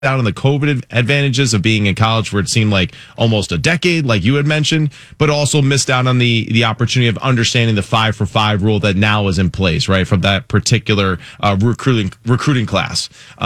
out on the COVID advantages of being in college where it seemed like almost a decade, like you had mentioned, but also missed out on the opportunity of understanding the 5-for-5 rule that now is in place, right, from that particular recruiting class.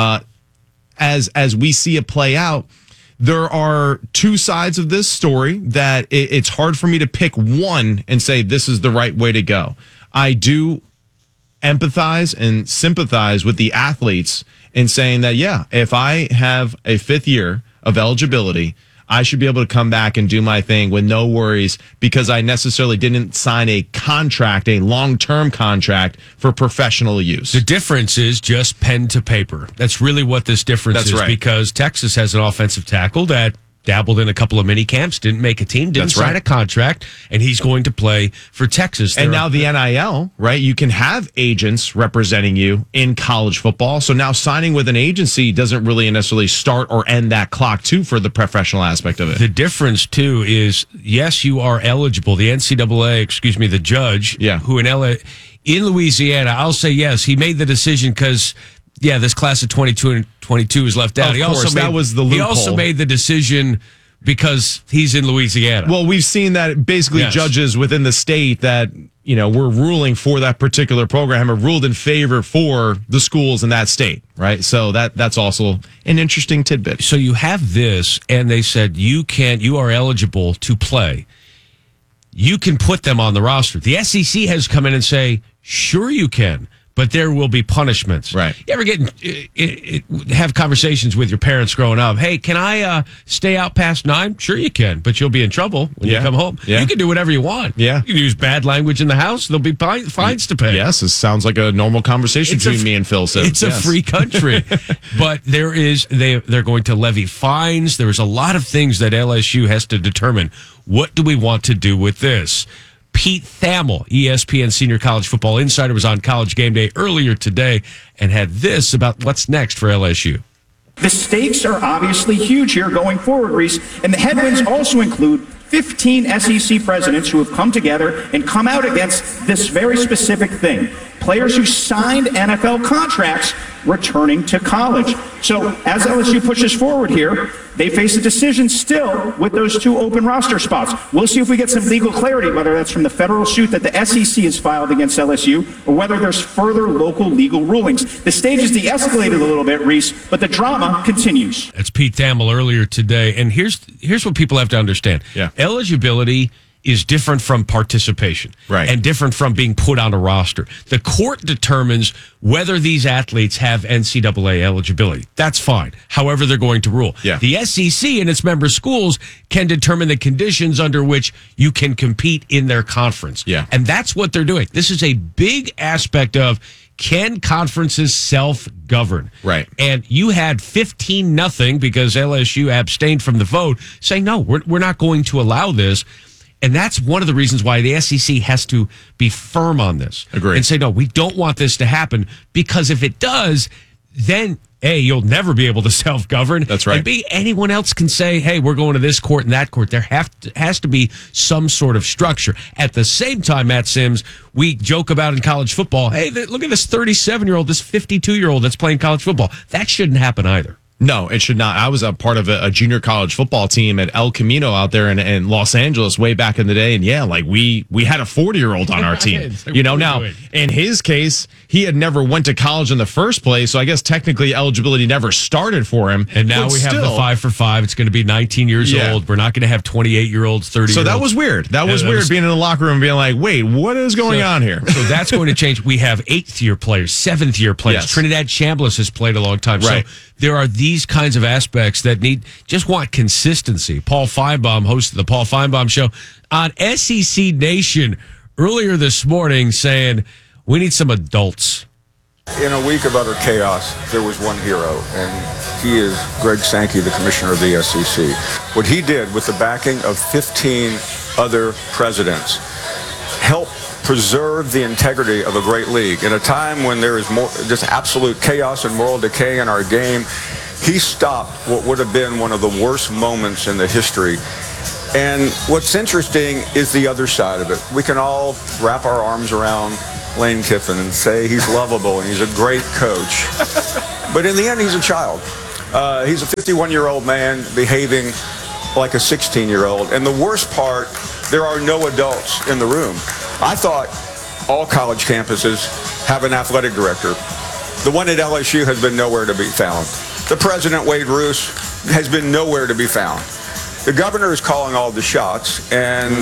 As we see it play out, there are two sides of this story that it's hard for me to pick one and say this is the right way to go. I do empathize and sympathize with the athletes in saying that, yeah, if I have a 5th year of eligibility, I should be able to come back and do my thing with no worries because I necessarily didn't sign a contract, a long-term contract for professional use. The difference is just pen to paper. That's really what this difference is, right. Because Texas has an offensive tackle that dabbled in a couple of mini camps, didn't make a team, didn't sign a contract, and he's going to play for Texas. And now the NIL, right? You can have agents representing you in college football. So now signing with an agency doesn't really necessarily start or end that clock too for the professional aspect of it. The difference too is, yes, you are eligible. The NCAA, the judge, who in Louisiana, I'll say yes, he made the decision because this class of 22 and 22 is left out. Of course, that was the loophole. He also made the decision because he's in Louisiana. Well, we've seen that basically judges within the state that, were ruling for that particular program have ruled in favor for the schools in that state, right? So that's also an interesting tidbit. So you have this, and they said you are eligible to play. You can put them on the roster. The SEC has come in and say, sure you can. But there will be punishments. Right. You ever have conversations with your parents growing up? Hey, can I stay out past 9? Sure you can, but you'll be in trouble when you come home. Yeah. You can do whatever you want. Yeah. You can use bad language in the house. There'll be fines to pay. Yes, this sounds like a normal conversation between me and Phil. It's a free country. But they're going to levy fines. There's a lot of things that LSU has to determine. What do we want to do with this? Pete Thamel, ESPN Senior College Football Insider, was on College Game Day earlier today and had this about what's next for LSU. The stakes are obviously huge here going forward, Reese, and the headwinds also include 15 SEC presidents who have come together and come out against this very specific thing. Players who signed NFL contracts returning to college. So as LSU pushes forward here, they face a decision still with those 2 open roster spots. We'll see if we get some legal clarity, whether that's from the federal suit that the SEC has filed against LSU or whether there's further local legal rulings. The stage has de-escalated a little bit, Reese, but the drama continues. That's Pete Thamel earlier today. And here's what people have to understand. Yeah. Eligibility is different from participation, right, and different from being put on a roster. The court determines whether these athletes have NCAA eligibility. That's fine. However, they're going to rule. Yeah. The SEC and its member schools can determine the conditions under which you can compete in their conference. Yeah. And that's what they're doing. This is a big aspect of, can conferences self-govern? Right. And you had 15-0 because LSU abstained from the vote, saying, no, we're not going to allow this. And that's one of the reasons why the SEC has to be firm on this. Agreed. And say, no, we don't want this to happen, because if it does, then A, you'll never be able to self-govern. That's right. And B, anyone else can say, hey, we're going to this court and that court. There has to be some sort of structure. At the same time, Matt Sims, we joke about in college football, hey, look at this 37-year-old, this 52-year-old that's playing college football. That shouldn't happen either. No, it should not. I was a part of a junior college football team at El Camino out there in Los Angeles way back in the day. And we had a 40-year-old on our team. Now, in his case, he had never went to college in the first place. So I guess technically eligibility never started for him. And now we have the 5-for-5. It's going to be 19 years old. We're not going to have 28-year-olds, 30-year-olds. So that was weird. That was weird being in the locker room and being like, wait, what is going on here? So that's going to change. We have 8th-year players, 7th-year players. Yes. Trinidad Chambliss has played a long time. Right. So there are these kinds of aspects that just want consistency. Paul Feinbaum hosted the Paul Feinbaum Show on SEC Nation earlier this morning, saying we need some adults. In a week of utter chaos, there was one hero, and he is Greg Sankey, the commissioner of the SEC. What he did with the backing of 15 other presidents helped preserve the integrity of a great league. In a time when there is just absolute chaos and moral decay in our game, he stopped what would have been one of the worst moments in the history. And what's interesting is the other side of it. We can all wrap our arms around Lane Kiffin and say he's lovable and he's a great coach. But in the end, he's a child. He's a 51-year-old man behaving like a 16-year-old. And the worst part, there are no adults in the room. I thought all college campuses have an athletic director. The one at LSU has been nowhere to be found. The president, Wade Roos, has been nowhere to be found. The governor is calling all the shots, and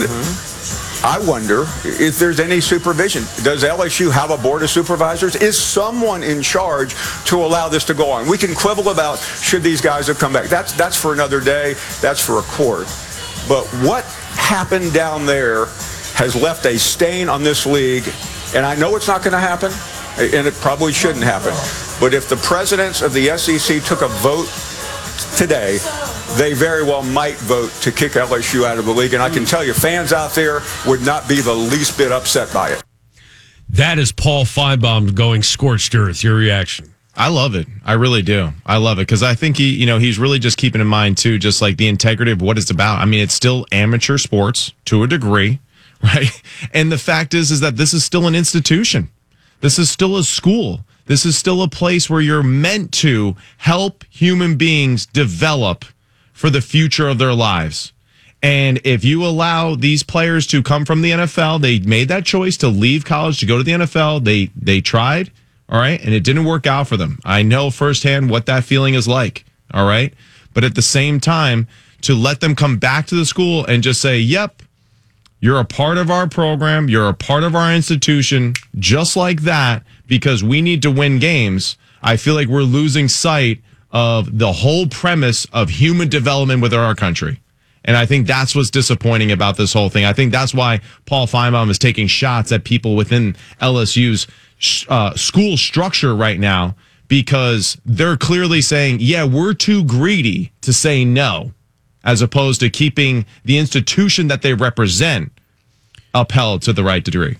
I wonder if there's any supervision. Does LSU have a board of supervisors? Is someone in charge to allow this to go on? We can quibble about should these guys have come back. That's for another day. That's for a court. But what happened down there has left a stain on this league, and I know it's not going to happen, and it probably shouldn't happen. But if the presidents of the SEC took a vote today, they very well might vote to kick LSU out of the league. And I can tell you, fans out there would not be the least bit upset by it. That is Paul Feinbaum going scorched earth. Your reaction? I love it. I really do. I love it because I think he's really just keeping in mind too, just like the integrity of what it's about. I mean, it's still amateur sports to a degree, right? And the fact is that this is still an institution. This is still a school. This is still a place where you're meant to help human beings develop for the future of their lives. And if you allow these players to come from the NFL, they made that choice to leave college to go to the NFL. They tried, all right, and it didn't work out for them. I know firsthand what that feeling is like, all right? But at the same time, to let them come back to the school and just say, yep, you're a part of our program, you're a part of our institution, just like that, because we need to win games, I feel like we're losing sight of the whole premise of human development within our country. And I think that's what's disappointing about this whole thing. I think that's why Paul Feinbaum is taking shots at people within LSU's school structure right now, because they're clearly saying, yeah, we're too greedy to say no, as opposed to keeping the institution that they represent upheld to the right degree.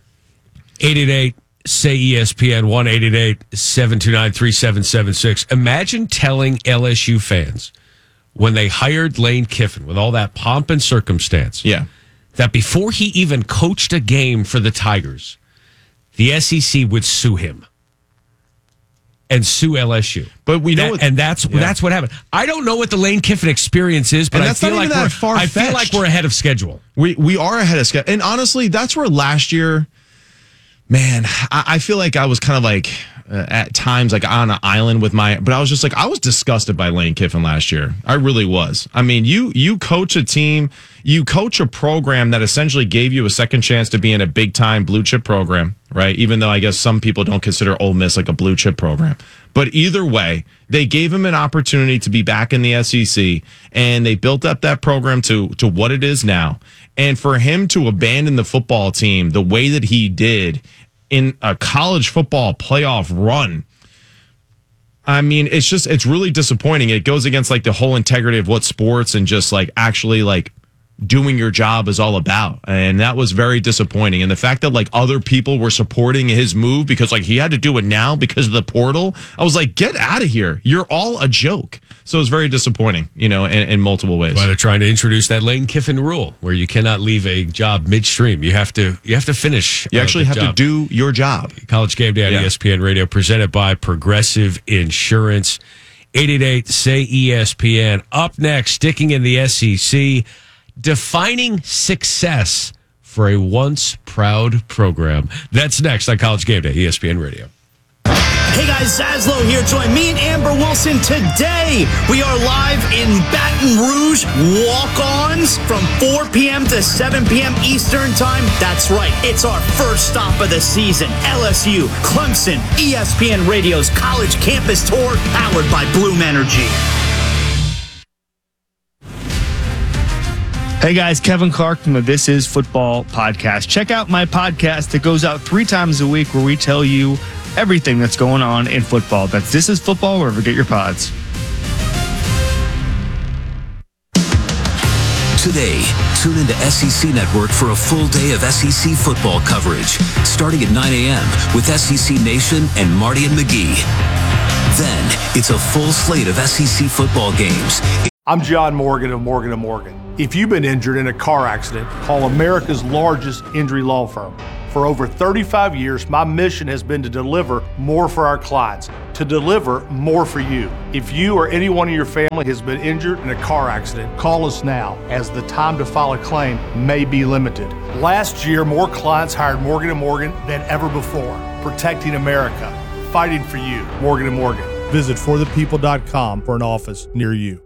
888 say ESPN 1-888-729-3776. Imagine telling LSU fans when they hired Lane Kiffin with all that pomp and circumstance, that before he even coached a game for the Tigers, the SEC would sue him and sue LSU. But we know, that's what happened. I don't know what the Lane Kiffin experience is, but I feel like we're ahead of schedule. We are ahead of schedule, and honestly, that's where last year. Man, I feel like I was kind of like at times like on an island with but I was just like, I was disgusted by Lane Kiffin last year. I really was. I mean, you coach a team, you coach a program that essentially gave you a second chance to be in a big time blue chip program, right? Even though I guess some people don't consider Ole Miss like a blue chip program. But either way, they gave him an opportunity to be back in the SEC, and they built up that program to what it is now. And for him to abandon the football team the way that he did in a college football playoff run, I mean, it's really disappointing. It goes against like the whole integrity of what sports and just like actually like doing your job is all about. And that was very disappointing. And the fact that like other people were supporting his move because like he had to do it now because of the portal, I was like, get out of here. You're all a joke. So it's very disappointing, in multiple ways. Well, they're trying to introduce that Lane Kiffin rule where you cannot leave a job midstream. You have to finish. You actually have to do your job. College Game Day on ESPN Radio, presented by Progressive Insurance. 888 say ESPN. Up next, sticking in the SEC, defining success for a once proud program. That's next on College Game Day, ESPN Radio. Hey guys, Zaslow here. Join me and Amber Wilson today. We are live in Baton Rouge, walk-ons from 4 p.m. to 7 p.m. Eastern Time. That's right. It's our first stop of the season. LSU, Clemson, ESPN Radio's College Campus Tour, powered by Bloom Energy. Hey guys, Kevin Clark from the This Is Football podcast. Check out my podcast that goes out 3 times a week where we tell you everything that's going on in football. That's This Is Football, wherever you get your pods. Today, tune into SEC Network for a full day of SEC football coverage, starting at 9 a.m. with SEC Nation and Marty and McGee. Then, it's a full slate of SEC football games. I'm John Morgan of Morgan & Morgan. If you've been injured in a car accident, call America's largest injury law firm. For over 35 years, my mission has been to deliver more for our clients, to deliver more for you. If you or anyone in your family has been injured in a car accident, call us now, as the time to file a claim may be limited. Last year, more clients hired Morgan & Morgan than ever before, protecting America, fighting for you. Morgan & Morgan. Visit forthepeople.com for an office near you.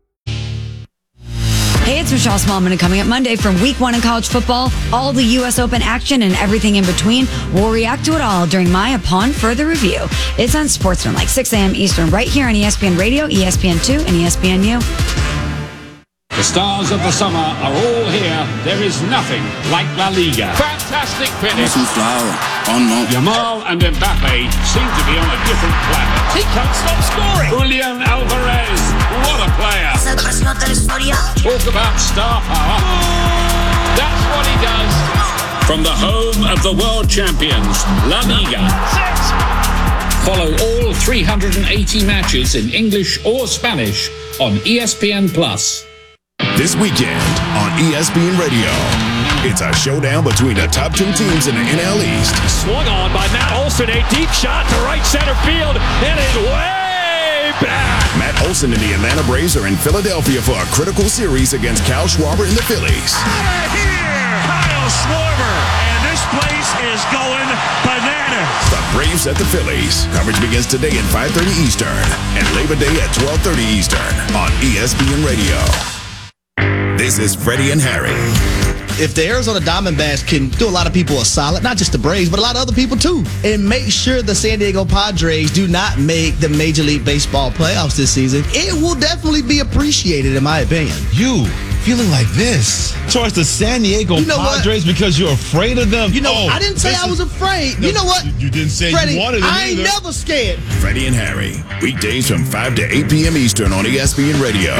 Hey, it's Michelle Smallman, and coming up Monday from Week 1 in college football, all the U.S. Open action and everything in between. We'll react to it all during my Upon Further Review. It's on Sportsman, like 6 a.m. Eastern, right here on ESPN Radio, ESPN2, and ESPNU. The stars of the summer are all here. There is nothing like La Liga. Fantastic finish. Yamal and Mbappe seem to be on a different planet. He can't stop scoring. Julian Alvarez, what a player. Talk about star power. That's what he does. From the home of the world champions, La Liga. Follow all 380 matches in English or Spanish on ESPN+. This weekend on ESPN Radio, it's a showdown between the top two teams in the NL East. Swung on by Matt Olson, a deep shot to right center field, and it's way back. Matt Olson and the Atlanta Braves are in Philadelphia for a critical series against Kyle Schwarber and the Phillies. Out of here, Kyle Schwarber, and this place is going bananas. The Braves at the Phillies. Coverage begins today at 5:30 Eastern and Labor Day at 12:30 Eastern on ESPN Radio. This is Freddie and Harry. If the Arizona Diamondbacks can do a lot of people a solid, not just the Braves, but a lot of other people too, and make sure the San Diego Padres do not make the Major League Baseball playoffs this season, it will definitely be appreciated, in my opinion. You feeling like this towards the San Diego Padres because you're afraid of them? I didn't say I was afraid. You know what? You didn't say Freddie, you wanted them I ain't either. never scared. Freddie and Harry. Weekdays from 5 to 8 p.m. Eastern on ESPN Radio.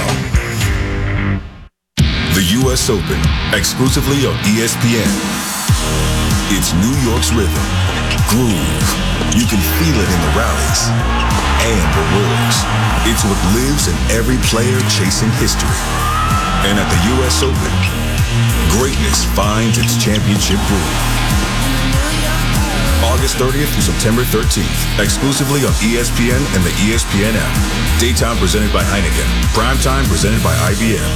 The U.S. Open, exclusively on ESPN. It's New York's rhythm, groove. You can feel it in the rallies and the roars. It's what lives in every player chasing history. And at the U.S. Open, greatness finds its championship groove. August 30th through September 13th, exclusively on ESPN and the ESPN app. Daytime presented by Heineken. Primetime presented by IBM.